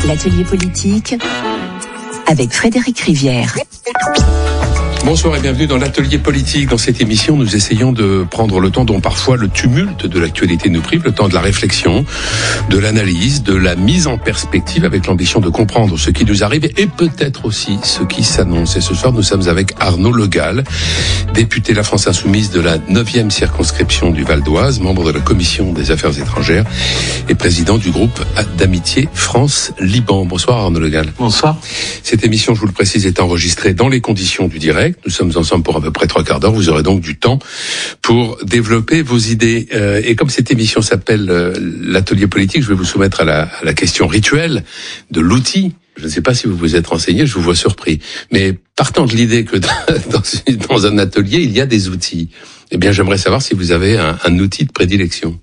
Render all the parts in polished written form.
L'atelier politique avec Frédéric Rivière. Bonsoir et bienvenue dans l'atelier politique. Dans cette émission, nous essayons de prendre le temps dont parfois le tumulte de l'actualité nous prive, le temps de la réflexion, de l'analyse, de la mise en perspective avec l'ambition de comprendre ce qui nous arrive et peut-être aussi ce qui s'annonce. Et ce soir, nous sommes avec Arnaud Le Gall, député La France Insoumise de la 9e circonscription du Val d'Oise, membre de la Commission des Affaires étrangères et président du groupe d'amitié France-Liban. Bonsoir Arnaud Le Gall. Bonsoir. Cette émission, je vous le précise, est enregistrée dans les conditions du direct. Nous sommes ensemble pour à peu près 3 quarts d'heure. Vous aurez donc du temps pour développer vos idées. Et comme cette émission s'appelle l'atelier politique, je vais vous soumettre à la question rituelle de l'outil. Je ne sais pas si vous vous êtes renseigné, je vous vois surpris. Mais partant de l'idée que dans un atelier, il y a des outils, eh bien, j'aimerais savoir si vous avez un outil de prédilection.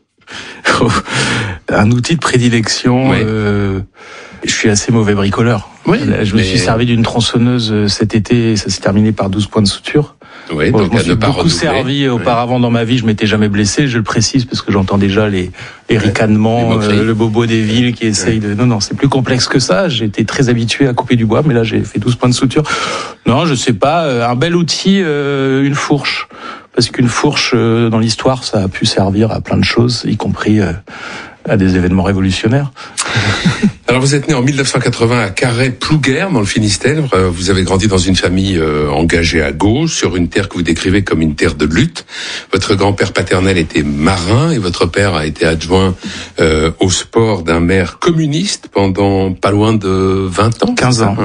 Un outil de prédilection, oui. Je suis assez mauvais bricoleur. Oui, je me suis servi d'une tronçonneuse cet été, ça s'est terminé par 12 points de suture. Oui, bon, donc je me suis beaucoup servi auparavant dans ma vie, je m'étais jamais blessé, je le précise parce que j'entends déjà les ricanements, le bobo des villes qui essayent de... Non, c'est plus complexe que ça, j'ai été très habitué à couper du bois, mais là j'ai fait 12 points de suture. Non, je sais pas, un bel outil, une fourche. Parce qu'une fourche, dans l'histoire, ça a pu servir à plein de choses, y compris à des événements révolutionnaires. Alors vous êtes né en 1980 à Carhaix-Plouguer, dans le Finistère. Vous avez grandi dans une famille engagée à gauche, sur une terre que vous décrivez comme une terre de lutte. Votre grand-père paternel était marin et votre père a été adjoint au sport d'un maire communiste pendant pas loin de 20 ans. 15 ans.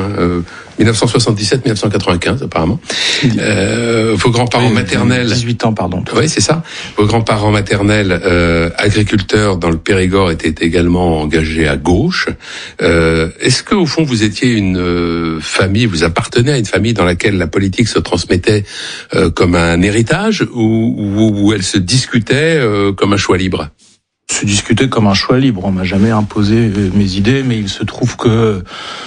1977-1995 apparemment. Vos grands-parents maternels... 18 ans, pardon. Oui, c'est ça. Vos grands-parents maternels, agriculteurs dans le Périgord, étaient également engagés à gauche. Est-ce que au fond vous étiez une famille, vous appartenez à une famille dans laquelle la politique se transmettait comme un héritage ou elle se discutait comme un choix libre? Se discutait comme un choix libre. On m'a jamais imposé mes idées, mais il se trouve que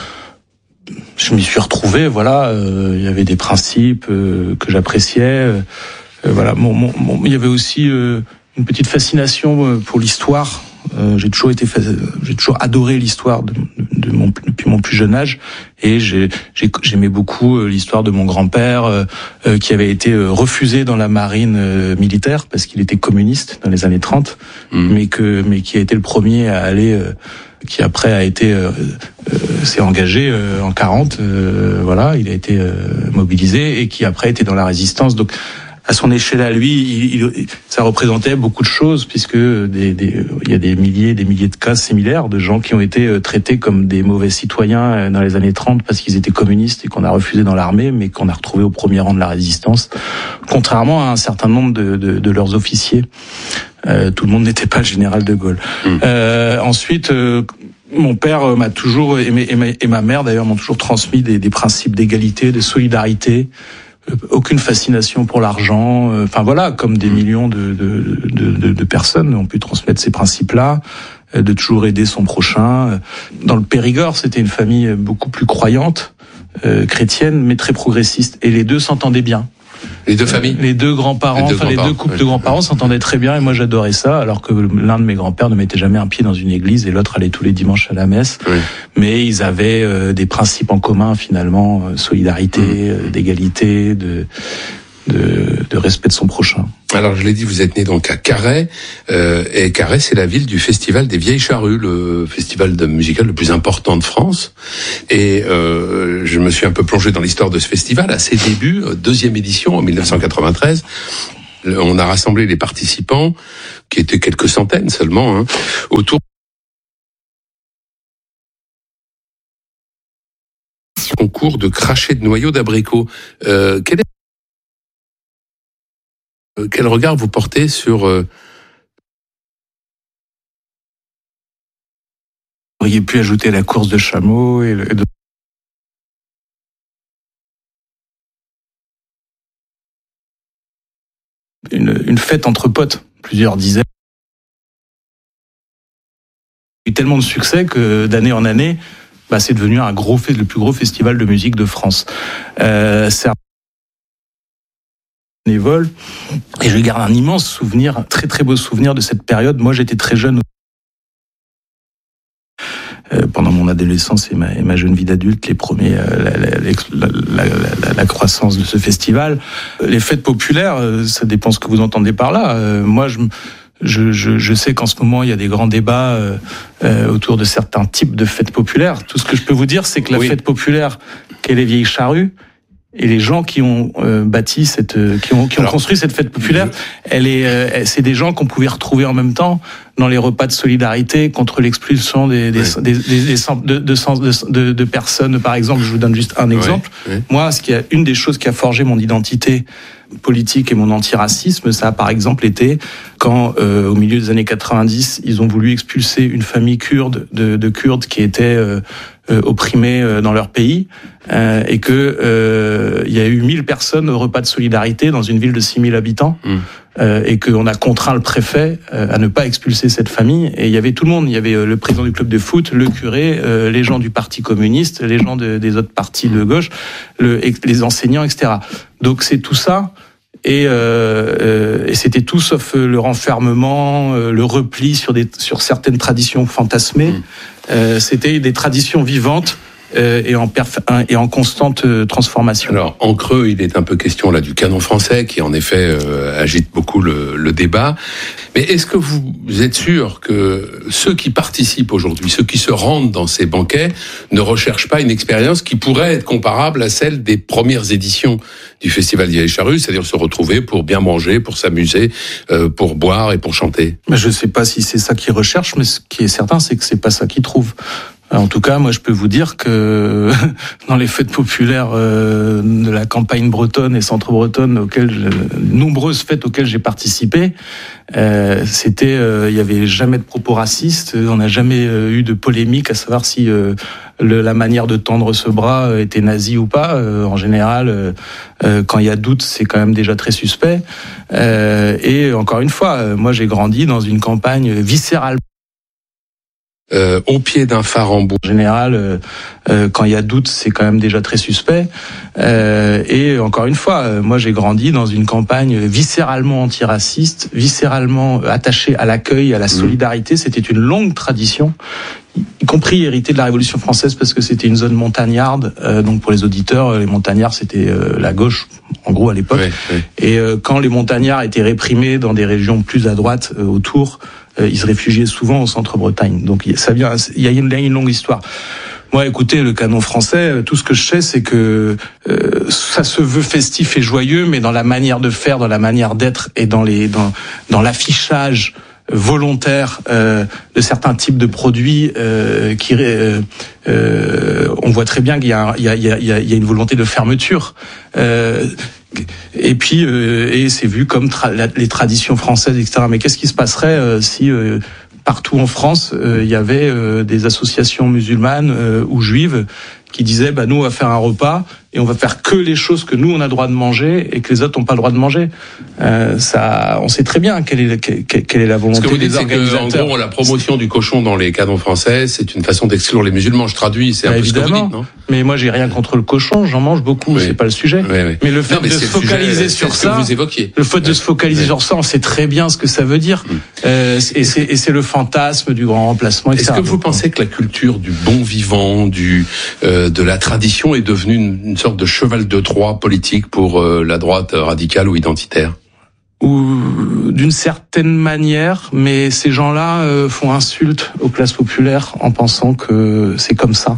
je m'y suis retrouvé, voilà. Il y avait des principes que j'appréciais. Voilà. Il y avait aussi une petite fascination pour l'histoire. J'ai toujours adoré l'histoire depuis mon plus jeune âge, et j'aimais beaucoup l'histoire de mon grand-père qui avait été refusé dans la marine militaire parce qu'il était communiste dans les années 30, mais qui a été le premier à aller qui après a été s'est engagé en 40, voilà, il a été mobilisé et qui après était dans la résistance. Donc à son échelle à lui, ça représentait beaucoup de choses, puisque il y a des milliers de cas similaires de gens qui ont été traités comme des mauvais citoyens dans les années 30 parce qu'ils étaient communistes et qu'on a refusé dans l'armée, mais qu'on a retrouvé au premier rang de la résistance, contrairement à un certain nombre de leurs officiers. Tout le monde n'était pas le général de Gaulle. Ensuite, mon père m'a toujours aimé, et ma mère d'ailleurs m'ont toujours transmis des principes d'égalité, de solidarité. Aucune fascination pour l'argent, enfin voilà, comme des millions de personnes ont pu transmettre ces principes-là, de toujours aider son prochain. Dans le Périgord, c'était une famille beaucoup plus croyante, chrétienne, mais très progressiste, et les deux s'entendaient bien. Les deux familles, les deux grands-parents, les deux couples de grands-parents s'entendaient très bien, et moi j'adorais ça, alors que l'un de mes grands-pères ne mettait jamais un pied dans une église et l'autre allait tous les dimanches à la messe. Oui. Mais ils avaient des principes en commun finalement, solidarité, d'égalité, de respect de son prochain. Alors je l'ai dit, vous êtes né donc à Carhaix, et Carhaix c'est la ville du Festival des Vieilles Charrues, le festival musical le plus important de France. Et je me suis un peu plongé dans l'histoire de ce festival à ses débuts, 2e édition en 1993. On a rassemblé les participants, qui étaient quelques centaines seulement, autour concours de cracher de noyaux d'abricots. Quel regard vous portez sur... Vous auriez pu ajouter la course de chameaux et une fête entre potes, plusieurs dizaines. Il y a eu tellement de succès que d'année en année, c'est devenu le plus gros festival de musique de France. C'est bénévole, et je garde un immense souvenir, un très très beau souvenir de cette période. Moi j'étais très jeune, pendant mon adolescence et ma jeune vie d'adulte, les premiers, la croissance de ce festival. Les fêtes populaires, ça dépend ce que vous entendez par là. Moi, je sais qu'en ce moment, il y a des grands débats autour de certains types de fêtes populaires. Tout ce que je peux vous dire, c'est que la fête populaire qu'est les vieilles charrues, et les gens qui ont bâti qui ont construit cette fête populaire, c'est des gens qu'on pouvait retrouver en même temps dans les repas de solidarité contre l'expulsion de personnes. Par exemple, je vous donne juste un exemple. Moi, une des choses qui a forgé mon identité politique et mon antiracisme, ça a par exemple été quand, au milieu des années 90, ils ont voulu expulser une famille kurde de Kurdes qui étaient opprimés dans leur pays, et que il y a eu 1000 personnes au repas de solidarité dans une ville de 6000 habitants, et qu'on a contraint le préfet à ne pas expulser cette famille. Et il y avait tout le monde, il y avait le président du club de foot, le curé, les gens du parti communiste, les gens des autres partis de gauche, les enseignants, etc. Donc c'est tout ça. Et c'était tout sauf le renfermement, le repli sur certaines traditions fantasmées. C'était des traditions vivantes et en constante transformation. Alors, en creux, il est un peu question là du canon français qui, en effet, agite beaucoup le débat. Mais est-ce que vous êtes sûr que ceux qui participent aujourd'hui, ceux qui se rendent dans ces banquets, ne recherchent pas une expérience qui pourrait être comparable à celle des premières éditions du Festival des Vieilles Charrues, c'est-à-dire se retrouver pour bien manger, pour s'amuser, pour boire et pour chanter? Je ne sais pas si c'est ça qu'ils recherchent, mais ce qui est certain, c'est que c'est pas ça qu'ils trouvent. En tout cas, moi, je peux vous dire que dans les fêtes populaires de la campagne bretonne et centre-bretonne, nombreuses fêtes auxquelles j'ai participé, il y avait jamais de propos racistes. On n'a jamais eu de polémique à savoir si la manière de tendre ce bras était nazie ou pas. En général, quand il y a doute, c'est quand même déjà très suspect. Et encore une fois, moi, j'ai grandi dans une campagne viscérale. Au pied d'un phare en bois. En général, quand il y a doute, c'est quand même déjà très suspect. Et encore une fois, moi j'ai grandi dans une campagne viscéralement antiraciste, viscéralement attachée à l'accueil, à la solidarité. C'était une longue tradition, y compris héritée de la Révolution française, parce que c'était une zone montagnarde. Donc pour les auditeurs, les montagnards, c'était la gauche, en gros, à l'époque. Et quand les montagnards étaient réprimés dans des régions plus à droite autour, ils se réfugiaient souvent au centre-Bretagne. Donc il y a une longue histoire. Moi, écoutez, le canon français, tout ce que je sais, c'est que ça se veut festif et joyeux, mais dans la manière de faire, dans la manière d'être et dans l'affichage volontaire de certains types de produits, on voit très bien qu'il y a une volonté de fermeture. Et puis, et c'est vu comme les traditions françaises, etc. Mais qu'est-ce qui se passerait si partout en France, il y avait des associations musulmanes ou juives qui disaient, nous, on va faire un repas et on va faire que les choses que nous, on a le droit de manger et que les autres n'ont pas le droit de manger. On sait très bien quelle est la volonté des organisateurs. En gros, la promotion du cochon dans les canons français, c'est une façon d'exclure les musulmans. Je traduis, c'est un peu ce que vous dites, non? Mais moi, j'ai rien contre le cochon, j'en mange beaucoup, c'est pas le sujet. Mais le fait de se focaliser sur ça, le fait de se focaliser sur ça, on sait très bien ce que ça veut dire. Et c'est le fantasme du grand remplacement, etc. Est-ce que vous pensez que la culture du bon vivant, de la tradition est devenue une sorte de cheval de Troie politique pour la droite radicale ou identitaire? Ou d'une certaine manière, mais ces gens-là font insulte aux classes populaires en pensant que c'est comme ça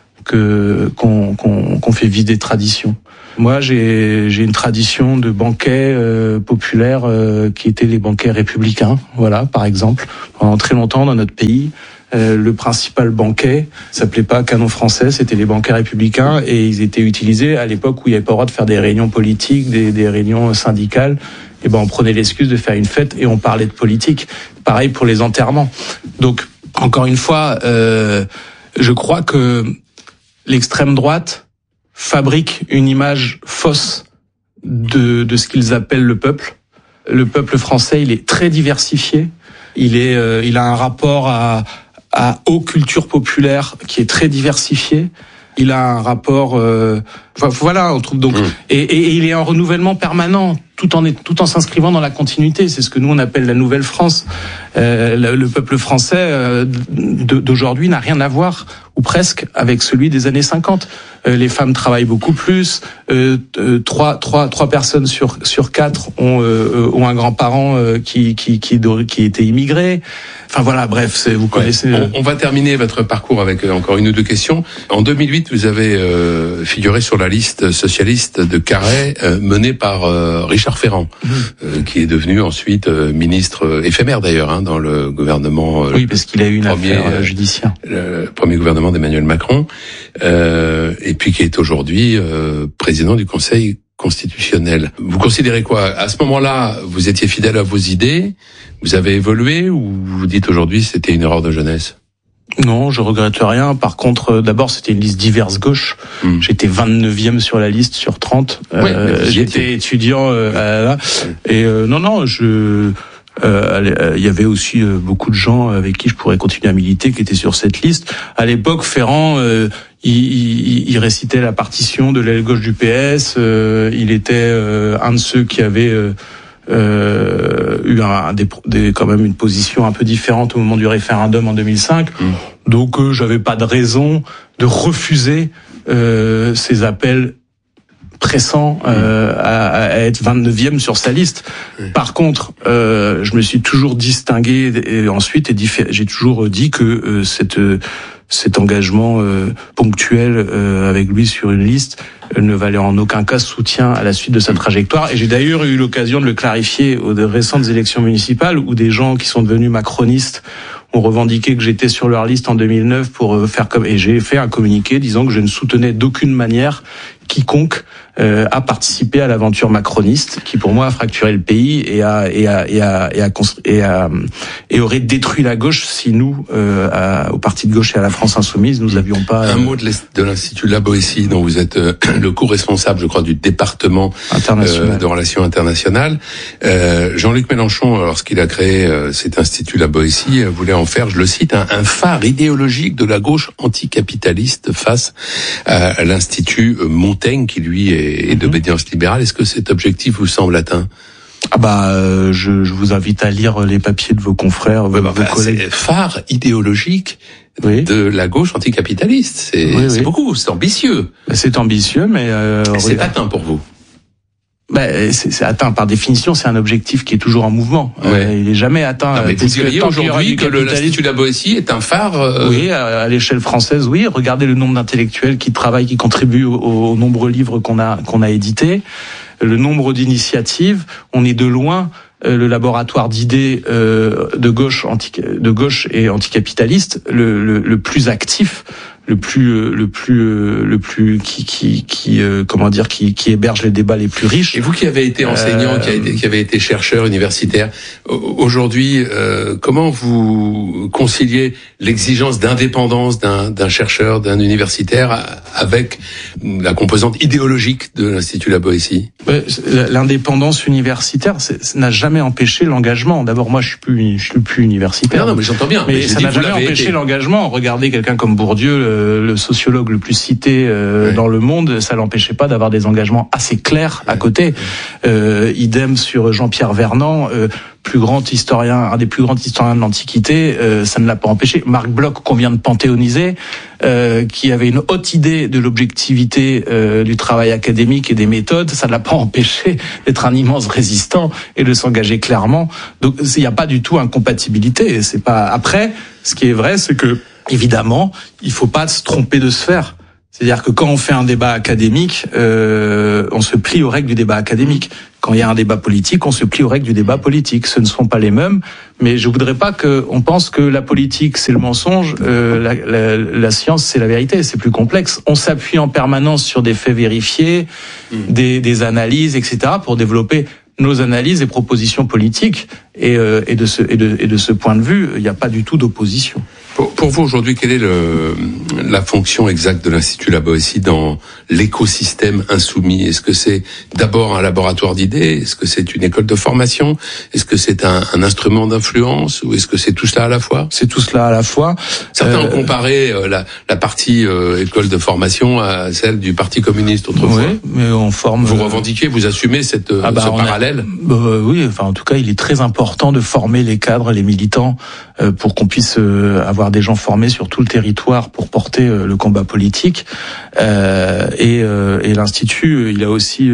qu'on fait vivre des traditions. Moi, j'ai une tradition de banquets populaires qui étaient les banquets républicains. Voilà, par exemple, pendant très longtemps dans notre pays. Le principal banquet s'appelait pas canon français, c'était les banquets républicains, et ils étaient utilisés à l'époque où il n'y avait pas le droit de faire des réunions politiques, des réunions syndicales. Et on prenait l'excuse de faire une fête et on parlait de politique. Pareil pour les enterrements. Donc, encore une fois, je crois que l'extrême droite fabrique une image fausse de ce qu'ils appellent le peuple. Le peuple français, il est très diversifié. Il a un rapport aux cultures populaires qui est très diversifié. il a un rapport. Voilà, on trouve donc. Et il est en renouvellement permanent, tout en s'inscrivant dans la continuité. C'est ce que nous on appelle la nouvelle France. Le peuple français d'aujourd'hui n'a rien à voir, ou presque, avec celui des années 50. Les femmes travaillent beaucoup plus. 3 personnes sur 4 ont un grand-parent qui était immigré. Enfin voilà, bref, vous connaissez. On va terminer votre parcours avec encore une ou deux questions. En 2008, vous avez figuré sur la liste socialiste de Carhaix, menée par Richard Ferrand, qui est devenu ensuite ministre éphémère d'ailleurs dans le gouvernement. Oui, parce qu'il a eu une affaire judiciaire. Le premier gouvernement d'Emmanuel Macron, et puis qui est aujourd'hui président du Conseil constitutionnel. Vous considérez quoi? À ce moment-là, vous étiez fidèle à vos idées, vous avez évolué, ou vous dites aujourd'hui c'était une erreur de jeunesse? Non, je regrette rien. Par contre, d'abord, c'était une liste diverse gauche. J'étais 29e sur la liste sur 30. J'étais étudiant et non, il y avait aussi beaucoup de gens avec qui je pourrais continuer à militer qui étaient sur cette liste. À l'époque, Ferrand, il récitait la partition de l'aile gauche du PS. Il était un de ceux qui avait eu quand même une position un peu différente au moment du référendum en 2005. Donc j'avais pas de raison de refuser ces appels pressant à être 29e sur sa liste. Par contre, je me suis toujours distingué et ensuite j'ai toujours dit que cet engagement ponctuel avec lui sur une liste ne valait en aucun cas soutien à la suite de sa trajectoire. Et j'ai d'ailleurs eu l'occasion de le clarifier aux récentes élections municipales où des gens qui sont devenus macronistes ont revendiqué que j'étais sur leur liste en 2009 pour faire comme, et j'ai fait un communiqué disant que je ne soutenais d'aucune manière quiconque a participé à l'aventure macroniste qui pour moi a fracturé le pays et aurait détruit la gauche si nous au parti de gauche et à la France insoumise nous avions pas un mot de l'Institut de la Boétie dont vous êtes le co-responsable je crois du département de relations internationales. Jean-Luc Mélenchon lorsqu'il a créé cet Institut de la Boétie voulait en faire, je le cite, un phare idéologique de la gauche anticapitaliste face à l'Institut Montaigne qui lui est d'obédience libérale. Est-ce que cet objectif vous semble atteint? Je vous invite à lire les papiers de vos confrères, vos collègues. C'est phare idéologique de la gauche anticapitaliste. C'est beaucoup, c'est ambitieux. C'est ambitieux, mais c'est atteint pour vous. C'est atteint par définition, c'est un objectif qui est toujours en mouvement. Il est jamais atteint. Non, mais vous diriez aujourd'hui que l'Institut de la Boétie est un phare Oui, à l'échelle française, oui. Regardez le nombre d'intellectuels qui travaillent, qui contribuent aux nombreux livres qu'on a édités, le nombre d'initiatives. On est de loin le laboratoire d'idées de gauche et anticapitaliste le plus actif. Le plus qui héberge les débats les plus riches. Et vous qui avez été enseignant, qui avez été chercheur universitaire, aujourd'hui, comment vous conciliez l'exigence d'indépendance d'un chercheur, d'un universitaire, avec la composante idéologique de l'Institut de la Boétie? L'indépendance universitaire, ça n'a jamais empêché l'engagement. D'abord, moi, je suis plus universitaire. Non, mais j'entends bien. Mais ça n'a jamais empêché l'engagement. Regardez quelqu'un comme Bourdieu, le sociologue le plus cité dans le monde, ça l'empêchait pas d'avoir des engagements assez clairs à côté. Idem sur Jean-Pierre Vernant, un des plus grands historiens de l'Antiquité, ça ne l'a pas empêché. Marc Bloch, qu'on vient de panthéoniser, qui avait une haute idée de l'objectivité du travail académique et des méthodes, ça ne l'a pas empêché d'être un immense résistant et de s'engager clairement. Donc il n'y a pas du tout incompatibilité. C'est pas. Après, ce qui est vrai, c'est que évidemment, il faut pas se tromper de sphère. C'est-à-dire que quand on fait un débat académique, on se plie aux règles du débat académique. Quand il y a un débat politique, on se plie aux règles du débat politique. Ce ne sont pas les mêmes, mais je voudrais pas qu'on pense que la politique c'est le mensonge, la science c'est la vérité. C'est plus complexe. On s'appuie en permanence sur des faits vérifiés, des analyses, etc. pour développer nos analyses et propositions politiques. Et de ce point de vue, il n'y a pas du tout d'opposition. Pour vous aujourd'hui, quelle est la fonction exacte de l'Institut La Boétie dans l'écosystème insoumis? Est-ce que c'est d'abord un laboratoire d'idées? Est-ce que c'est une école de formation? Est-ce que c'est un instrument d'influence? Ou est-ce que c'est tout cela à la fois? C'est tout cela à la fois. Certains ont comparé la partie école de formation à celle du Parti communiste autrefois. Oui, mais on forme... Vous revendiquez, vous assumez ce parallèle? Oui, enfin en tout cas, il est très important de former les cadres, les militants, pour qu'on puisse avoir des gens formés sur tout le territoire pour porter le combat politique. Et l'Institut, il a aussi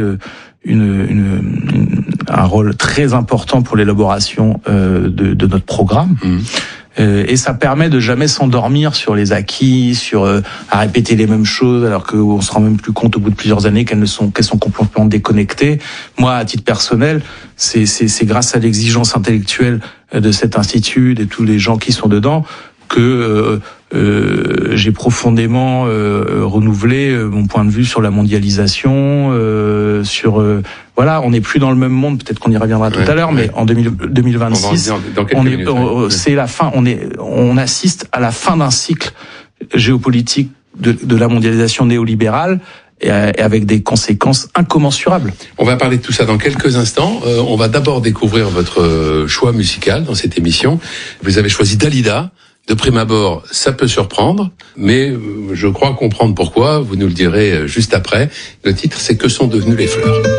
un rôle très important pour l'élaboration de notre programme. Et ça permet de jamais s'endormir sur les acquis, à répéter les mêmes choses, alors qu'on se rend même plus compte au bout de plusieurs années qu'elles sont complètement déconnectées. Moi, à titre personnel, c'est grâce à l'exigence intellectuelle de cet institut, de tous les gens qui sont dedans, que j'ai profondément renouvelé mon point de vue sur la mondialisation, voilà, on n'est plus dans le même monde, peut-être qu'on y reviendra tout à l'heure, mais en 2026, c'est la fin, on assiste à la fin d'un cycle géopolitique de la mondialisation néolibérale, et avec des conséquences incommensurables. On va parler de tout ça dans quelques instants. On va d'abord découvrir votre choix musical dans cette émission. Vous avez choisi Dalida. De prime abord, ça peut surprendre, mais je crois comprendre pourquoi. Vous nous le direz juste après. Le titre, c'est « Que sont devenues les fleurs ».